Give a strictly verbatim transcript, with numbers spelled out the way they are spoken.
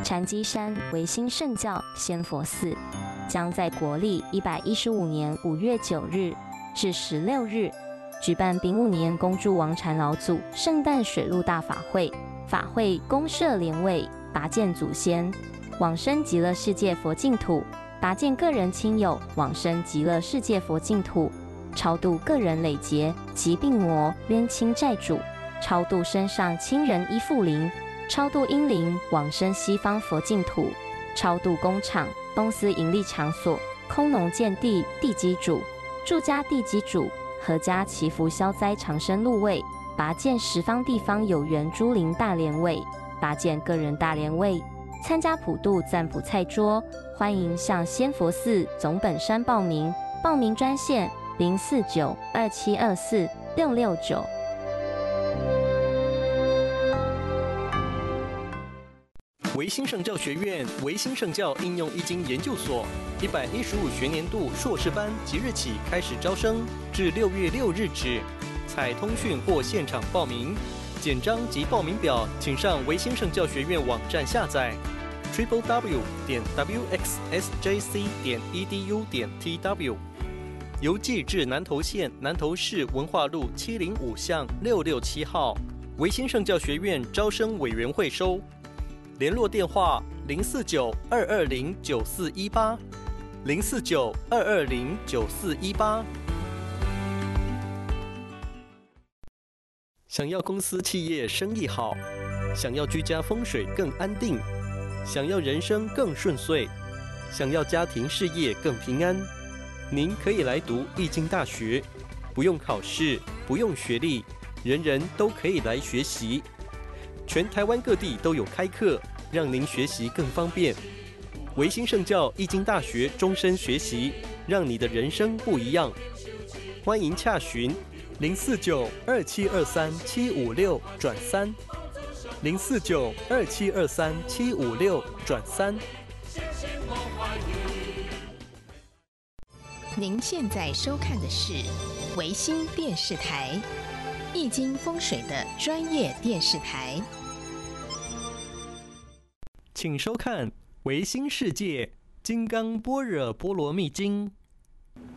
禅机山维新圣教仙佛寺将在国历一百一十五年五月九日至十六日举办丙午年恭祝王禅老祖圣诞水陆大法会，法会公设莲位，拔荐祖先，往生极乐世界佛净土，拔荐个人亲友往生极乐世界佛净土，超度个人累劫及病魔冤亲债主，超度身上亲人依附灵，超度阴灵往生西方佛净土，超度工厂、公司营利场所、空农建地地基主、住家地基主、阖家祈福消灾长生禄位，拔荐十方地方有缘诸灵大莲位，拔荐个人大莲位。参加普渡赞卜菜桌，欢迎向仙佛寺总本山报名，报名专线零四九二七二四六六九。 维新圣教学院维新圣教应用易经研究所一百一十五学年度硕士班即日起开始招生，至六月六日止，采通讯或现场报名。简章及报名表，请上维新圣教学院网站下载 triple w 点 w x s j c 点 e d u 点 t w。邮寄至南投县南投市文化路七零五巷六六七号，维新圣教学院招生委员会收。联络电话零四九二二零九四一八，零四九二二零九四一八。想要公司企业生意好，想要居家风水更安定，想要人生更顺遂，想要家庭事业更平安，您可以来读易经大学，不用考试，不用学历，人人都可以来学习。全台湾各地都有开课，让您学习更方便。维新圣教易经大学终身学习，让你的人生不一样。欢迎洽询零四九二七二三七五六转三，零四九二七二三七五六转三。 您现在收看的是维新电视台，易经风水的专业电视台。 请收看《维新世界金刚般若波罗蜜经》。